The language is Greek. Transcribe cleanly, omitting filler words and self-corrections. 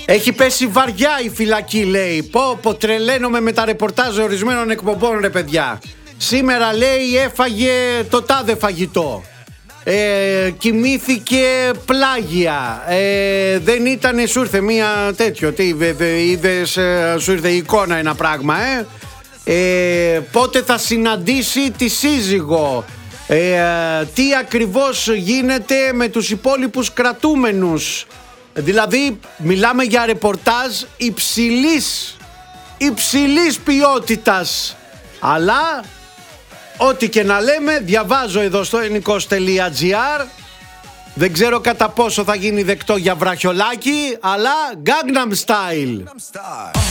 Έχει πέσει βαριά η φυλακή, λέει. Πω, τρελαίνομαι με τα ρεπορτάζ ορισμένων εκπομπών, ρε παιδιά. Σήμερα, λέει, έφαγε το τάδε φαγητό. Κοιμήθηκε πλάγια. Δεν ήταν, σου ήρθε μία τέτοιο. Τι είδες, σου ήρθε η εικόνα ένα πράγμα, πότε θα συναντήσει τη σύζυγο. Τι ακριβώς γίνεται με τους υπόλοιπους κρατούμενους. Δηλαδή μιλάμε για ρεπορτάζ υψηλής ποιότητας. Αλλά ό,τι και να λέμε, διαβάζω εδώ στο ennikos.gr. Δεν ξέρω κατά πόσο θα γίνει δεκτό για βραχιολάκι, αλλά Gangnam Style.